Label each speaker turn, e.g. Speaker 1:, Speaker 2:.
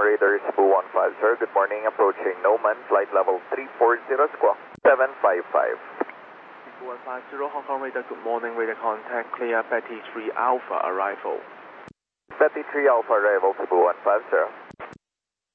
Speaker 1: Radar Cebu 15, sir. Good morning. Approaching Noman, flight level 340, squawk 755.
Speaker 2: Cebu 150, Hong Kong Radar, good morning. Radar contact clear, Betty 3 Alpha arrival.
Speaker 1: Betty 3 Alpha arrival, Cebu 15, sir.